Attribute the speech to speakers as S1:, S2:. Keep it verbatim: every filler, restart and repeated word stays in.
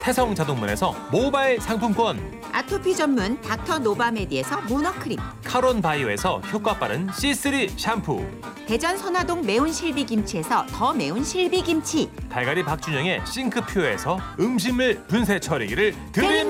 S1: 태성 자동문에서 모바일 상품권,
S2: 아토피 전문 닥터 노바메디에서 문어크림,
S1: 카론 바이오에서 효과 빠른 씨쓰리 샴푸,
S2: 대전 선화동 매운 실비김치에서 더 매운 실비김치
S1: 달걀이 박준영의 싱크퓨어에서 음식물 분쇄 처리기를 드립니다.